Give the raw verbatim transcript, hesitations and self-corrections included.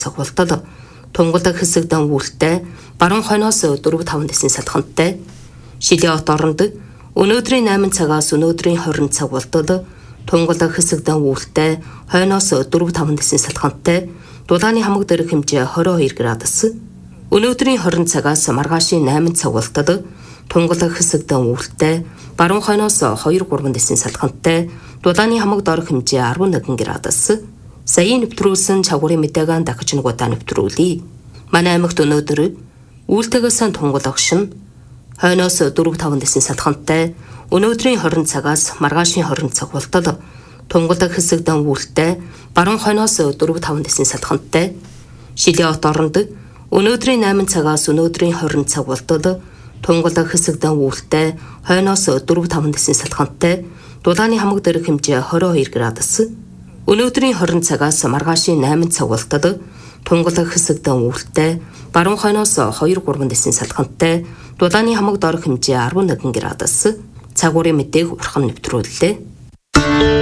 цагуултад тунгалаг хэсэг дан үүлтэй баруун хойноос дөрвөн таван дэсний садхантай шилийн хот оронд өнөөдрийн найман цагаас өнөөдрийн хорин цагуултад тунгалаг хэсэг дан үүлтэй хойноос дөрвөн таван дэсний садхантай дулааны хамаг дээрх хэмжээ двадцать two градус өнөөдрийн хорин цагаас маргаашийн найман цагуултад тунгалаг хэсэг дан үүлтэй баруун хойноос two тhree дэсний садхантай дулааны хамаг доорх хэмжээ eleven градус. Саяын нэвтрүүлсэн чагуурын мэдээгээ дахиж нэгудаа нэвтрүүлье. Манай аймагт өнөөдөр үүлтэйгээс тунгалаг шин хойноос four five дэсний садхантай өнөөдрийн хорин цагаас маргаашийн хорин цагуултад тунгалаг хэсэг дан үүлтэй баруун хойноос four five дэсний садхантай шилийн хот оронд өнөөдрийн найман цагаас өнөөдрийн хорин цагуултад тунгалаг хэсэг дан үүлтэй хойноос four five дэсний садхантай дулааны хамаг дээрх хэмжээ twenty-two градус. Өнөөдрийн хорин цагаас маргаашийн найман цагуултад тунгалаг хэсэг дан үүлтэй баруун хойноос two three дэсний садхантай дулааны хамаг доорх хэмжээ eleven градус. Цагуурын мэдээг урхан нэвтрүүллээ.